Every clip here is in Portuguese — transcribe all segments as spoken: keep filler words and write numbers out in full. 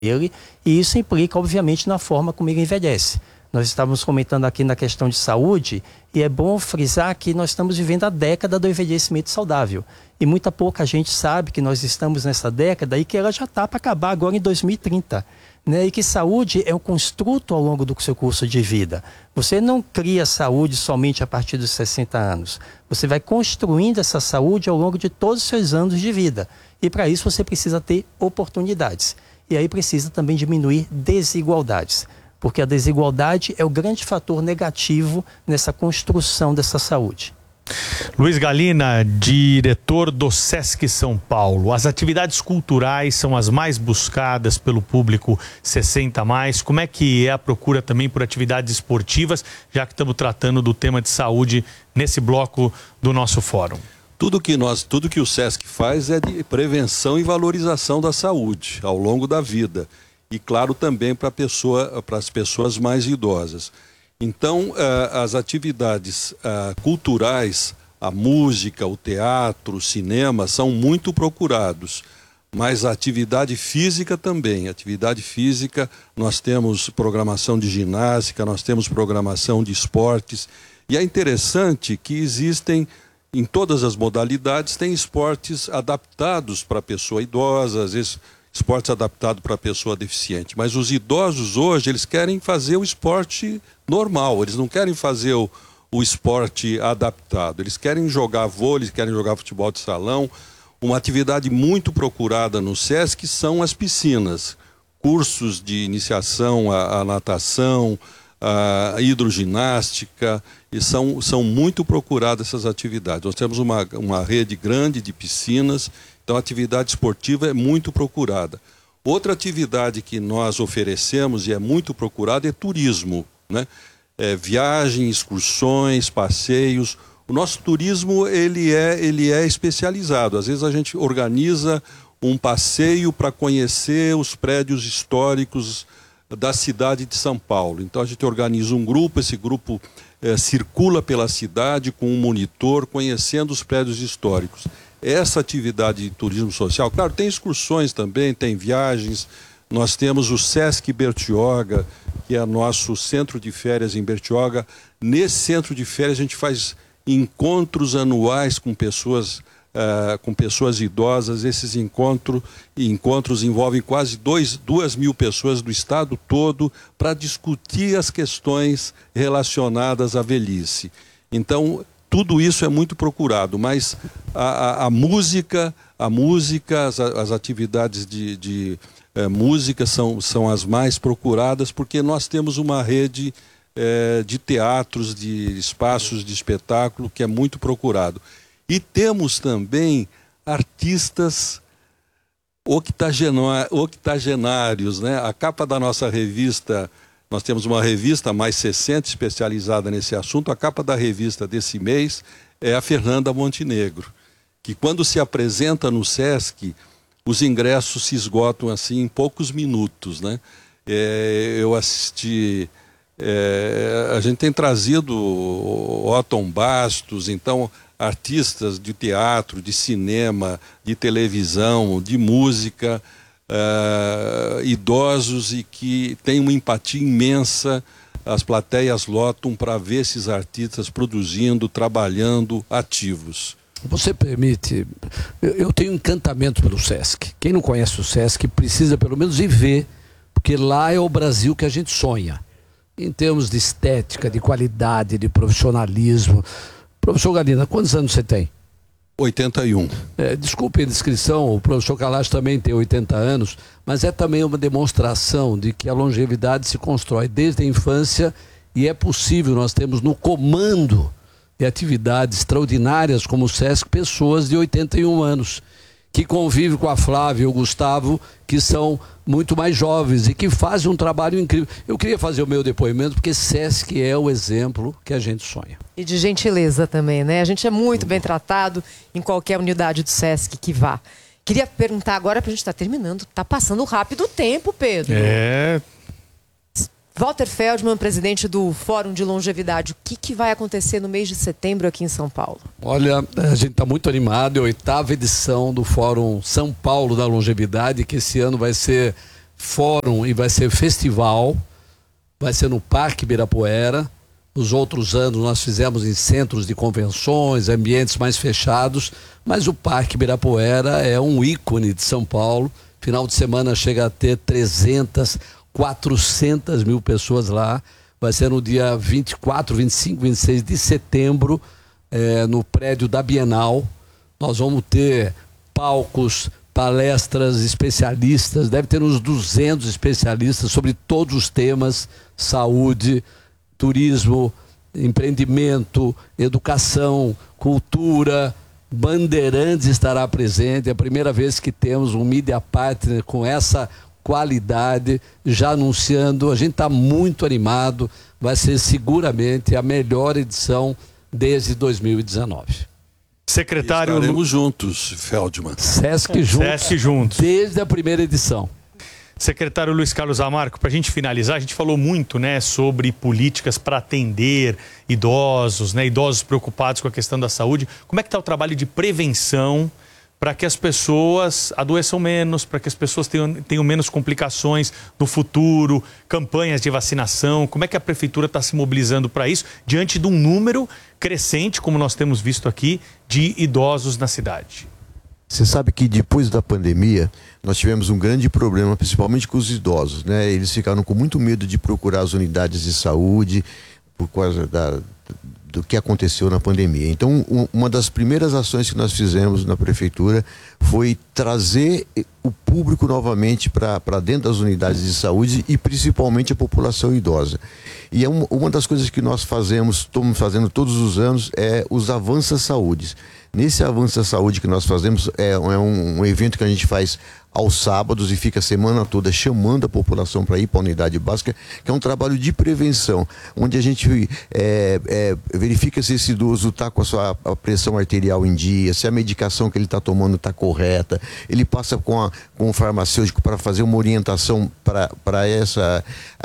ele, e isso implica, obviamente, na forma como ele envelhece. Nós estávamos comentando aqui na questão de saúde, e é bom frisar que nós estamos vivendo a década do envelhecimento saudável. E muita pouca gente sabe que nós estamos nessa década e que ela já está para acabar agora em dois mil e trinta. Né? E que saúde é um construto ao longo do seu curso de vida. Você não cria saúde somente a partir dos sessenta anos. Você vai construindo essa saúde ao longo de todos os seus anos de vida. E para isso você precisa ter oportunidades. E aí precisa também diminuir desigualdades. Porque a desigualdade é o grande fator negativo nessa construção dessa saúde. Luiz Galina, diretor do Sesc São Paulo. As atividades culturais são as mais buscadas pelo público sessenta a mais. Como é que é a procura também por atividades esportivas, já que estamos tratando do tema de saúde nesse bloco do nosso fórum? Tudo que nós, tudo que o Sesc faz é de prevenção e valorização da saúde ao longo da vida. E claro também para pessoa, para as pessoas mais idosas. Então, as atividades culturais, a música, o teatro, o cinema, são muito procurados. Mas a atividade física também. Atividade física, nós temos programação de ginástica, nós temos programação de esportes. E é interessante que existem, em todas as modalidades, tem esportes adaptados para a pessoa idosa, às vezes esportes adaptados para a pessoa deficiente. Mas os idosos hoje, eles querem fazer o esporte normal, eles não querem fazer o, o esporte adaptado. Eles querem jogar vôlei, querem jogar futebol de salão. Uma atividade muito procurada no Sesc são as piscinas. Cursos de iniciação à, à natação, à hidroginástica, e são, são muito procuradas essas atividades. Nós temos uma, uma rede grande de piscinas. Então, a atividade esportiva é muito procurada. Outra atividade que nós oferecemos e é muito procurada é turismo, né? É, viagem, excursões, passeios. O nosso turismo ele é, ele é especializado. Às vezes a gente organiza um passeio para conhecer os prédios históricos da cidade de São Paulo. Então a gente organiza um grupo, esse grupo é, circula pela cidade com um monitor, conhecendo os prédios históricos. Essa atividade de turismo social, claro, tem excursões também, tem viagens. Nós temos o Sesc Bertioga, que é nosso centro de férias em Bertioga. Nesse centro de férias a gente faz encontros anuais com pessoas, uh, com pessoas idosas. Esses encontro, encontros envolvem quase dois, duas mil pessoas do estado todo para discutir as questões relacionadas à velhice. Então, tudo isso é muito procurado, mas a, a, a música, a música, as, as atividades de, de eh, música são, são as mais procuradas, porque nós temos uma rede eh, de teatros, de espaços de espetáculo que é muito procurado. E temos também artistas octogenários, né? A capa da nossa revista, nós temos uma revista mais sessenta especializada nesse assunto. A capa da revista desse mês é a Fernanda Montenegro, que quando se apresenta no Sesc, os ingressos se esgotam assim em poucos minutos, né? É, eu assisti, é, a gente tem trazido Otton Bastos, então artistas de teatro, de cinema, de televisão, de música, Uh, idosos e que têm uma empatia imensa. As plateias lotam para ver esses artistas produzindo, trabalhando, ativos. Você permite, eu, eu tenho encantamento pelo Sesc. Quem não conhece o Sesc precisa pelo menos ir ver, porque lá é o Brasil que a gente sonha, em termos de estética, de qualidade, de profissionalismo. Professor Galina, quantos anos você tem? oitenta e um. É, desculpe a descrição, o professor Kalash também tem oitenta anos, mas é também uma demonstração de que a longevidade se constrói desde a infância e é possível. Nós temos no comando de atividades extraordinárias como o Sesc pessoas de oitenta e um anos, que convivem com a Flávia e o Gustavo, que são muito mais jovens e que fazem um trabalho incrível. Eu queria fazer o meu depoimento porque Sesc é o exemplo que a gente sonha. E de gentileza também, né? A gente é muito bem tratado em qualquer unidade do Sesc que vá. Queria perguntar agora, para a gente estar terminando, tá passando rápido o tempo, Pedro. É... Walter Feldman, presidente do Fórum de Longevidade, o que, que vai acontecer no mês de setembro aqui em São Paulo? Olha, a gente está muito animado, é a oitava edição do Fórum São Paulo da Longevidade, que esse ano vai ser fórum e vai ser festival, vai ser no Parque Ibirapuera. Nos outros anos nós fizemos em centros de convenções, ambientes mais fechados, mas o Parque Ibirapuera é um ícone de São Paulo. Final de semana chega a ter trezentas, quatrocentas mil pessoas lá. Vai ser no dia vinte e quatro, vinte e cinco, vinte e seis de setembro, é, no prédio da Bienal. Nós vamos ter palcos, palestras, especialistas, deve ter uns duzentos especialistas sobre todos os temas: saúde, turismo, empreendimento, educação, cultura. Bandeirantes estará presente, é a primeira vez que temos um media partner com essa qualidade, já anunciando. A gente está muito animado, vai ser seguramente a melhor edição desde dois mil e dezenove. Secretário... Estaremos juntos, Feldman. Sesc juntos, Sesc juntos, desde a primeira edição. Secretário Luiz Carlos Zamarco, para a gente finalizar, a gente falou muito, né, sobre políticas para atender idosos, né, idosos preocupados com a questão da saúde. Como é que está o trabalho de prevenção para que as pessoas adoeçam menos, para que as pessoas tenham, tenham menos complicações no futuro, campanhas de vacinação? Como é que a Prefeitura está se mobilizando para isso, diante de um número crescente, como nós temos visto aqui, de idosos na cidade? Você sabe que depois da pandemia, nós tivemos um grande problema, principalmente com os idosos, né? Eles ficaram com muito medo de procurar as unidades de saúde por causa da, do que aconteceu na pandemia. Então, um, uma das primeiras ações que nós fizemos na prefeitura foi trazer o público novamente para dentro das unidades de saúde e principalmente a população idosa. E é uma, uma das coisas que nós fazemos, estamos fazendo todos os anos, é os Avança Saúdes. Nesse Avança Saúde que nós fazemos, é, é um, um evento que a gente faz aos sábados e fica a semana toda chamando a população para ir para a unidade básica, que é um trabalho de prevenção, onde a gente é, é, verifica se esse idoso está com a sua a pressão arterial em dia, se a medicação que ele está tomando está correta. Ele passa com, a, com o farmacêutico para fazer uma orientação para essa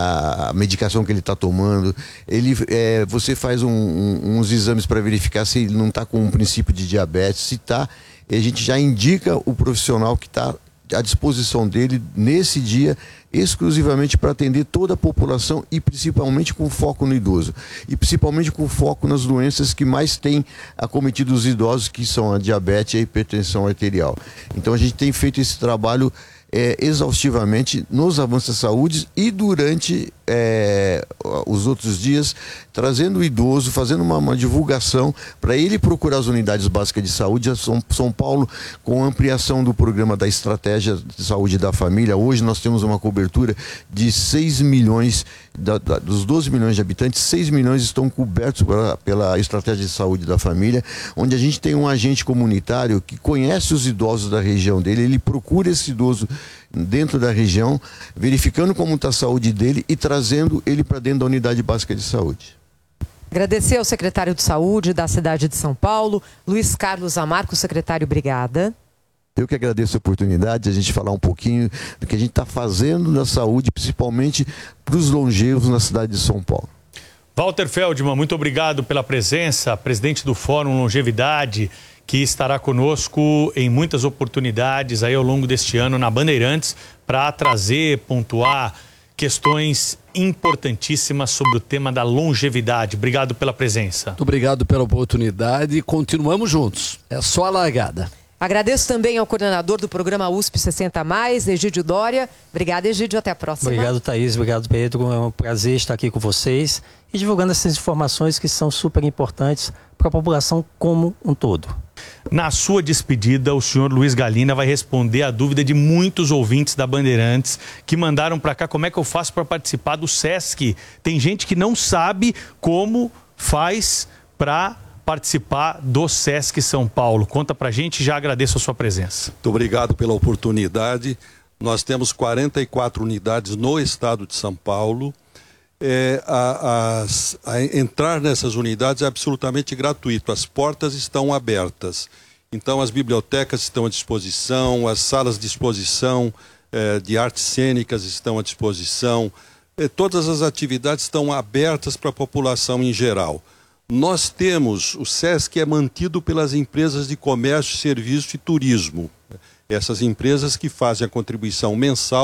a medicação que ele está tomando. Ele, é, você faz um, um, uns exames para verificar se ele não está com um princípio de diabetes. Se está, a gente já indica o profissional que está à disposição dele nesse dia, exclusivamente para atender toda a população e principalmente com foco no idoso. E principalmente com foco nas doenças que mais têm acometido os idosos, que são a diabetes e a hipertensão arterial. Então a gente tem feito esse trabalho é, exaustivamente nos Avança Saúde e durante é, os outros dias, trazendo o idoso, fazendo uma, uma divulgação para ele procurar as unidades básicas de saúde. São, São Paulo, com a ampliação do programa da Estratégia de Saúde da Família, hoje nós temos uma cobertura de seis milhões, da, da, dos doze milhões de habitantes, seis milhões estão cobertos pela, pela Estratégia de Saúde da Família, onde a gente tem um agente comunitário que conhece os idosos da região dele, ele procura esse idoso dentro da região, verificando como está a saúde dele e trazendo ele para dentro da unidade básica de saúde. Agradecer ao secretário de Saúde da cidade de São Paulo, Luiz Carlos Zamarco. Secretário, obrigada. Eu que agradeço a oportunidade de a gente falar um pouquinho do que a gente está fazendo na saúde, principalmente para os longevos na cidade de São Paulo. Walter Feldman, muito obrigado pela presença, presidente do Fórum Longevidade, que estará conosco em muitas oportunidades aí ao longo deste ano na Bandeirantes para trazer, pontuar questões importantíssimas sobre o tema da longevidade. Obrigado pela presença. Muito obrigado pela oportunidade e continuamos juntos. É só a largada. Agradeço também ao coordenador do programa U S P sessenta mais, Egídio Dória. Obrigada, Egídio. Até a próxima. Obrigado, Thaís. Obrigado, Pedro. É um prazer estar aqui com vocês e divulgando essas informações que são super importantes para a população como um todo. Na sua despedida, o senhor Luiz Galina vai responder a dúvida de muitos ouvintes da Bandeirantes que mandaram para cá como é que eu faço para participar do Sesc. Tem gente que não sabe como faz para participar do Sesc São Paulo. Conta pra gente e já agradeço a sua presença. Muito obrigado pela oportunidade. Nós temos quarenta e quatro unidades no estado de São Paulo. É, a, a, a entrar nessas unidades é absolutamente gratuito. As portas estão abertas. Então as bibliotecas estão à disposição, as salas de exposição é, de artes cênicas estão à disposição. É, todas as atividades estão abertas para a população em geral. Nós temos, o Sesc é mantido pelas empresas de comércio, serviço e turismo. Essas empresas que fazem a contribuição mensal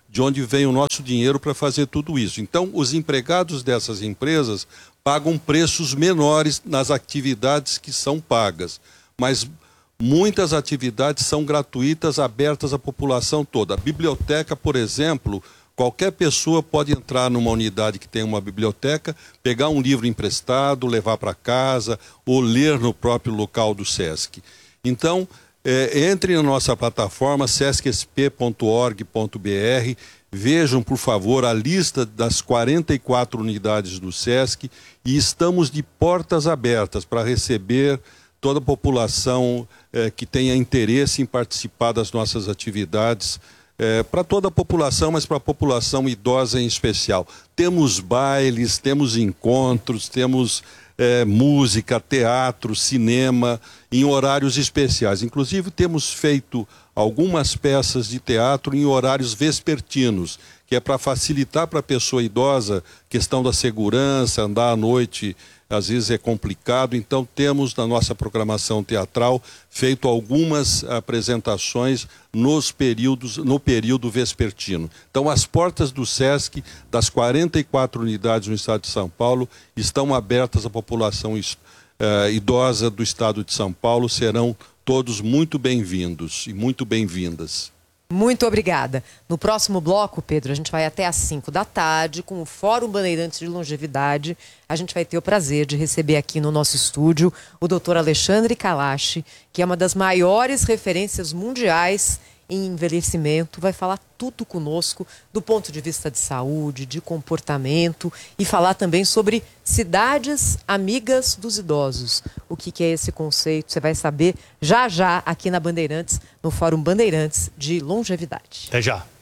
de onde vem o nosso dinheiro para fazer tudo isso. Então, os empregados dessas empresas pagam preços menores nas atividades que são pagas, mas muitas atividades são gratuitas, abertas à população toda. A biblioteca, por exemplo, qualquer pessoa pode entrar numa unidade que tem uma biblioteca, pegar um livro emprestado, levar para casa ou ler no próprio local do SESC. Então, é, entre na nossa plataforma sesc s p ponto org ponto b r, vejam, por favor, a lista das quarenta e quatro unidades do SESC e estamos de portas abertas para receber toda a população eh, que tenha interesse em participar das nossas atividades, eh, para toda a população, mas para a população idosa em especial. Temos bailes, temos encontros, temos eh, música, teatro, cinema, em horários especiais. Inclusive, temos feito algumas peças de teatro em horários vespertinos, que é para facilitar para a pessoa idosa questão da segurança, andar à noite às vezes é complicado, então temos na nossa programação teatral feito algumas apresentações nos períodos, no período vespertino. Então as portas do SESC, das quarenta e quatro unidades no estado de São Paulo, estão abertas à população uh, idosa do estado de São Paulo, serão todos muito bem-vindos e muito bem-vindas. Muito obrigada. No próximo bloco, Pedro, a gente vai até às cinco da tarde com o Fórum Bandeirantes de Longevidade. A gente vai ter o prazer de receber aqui no nosso estúdio o doutor Alexandre Kalash, que é uma das maiores referências mundiais em envelhecimento, vai falar tudo conosco do ponto de vista de saúde, de comportamento e falar também sobre cidades amigas dos idosos. O que, que é esse conceito? Você vai saber já já aqui na Bandeirantes, no Fórum Bandeirantes de Longevidade. Até já.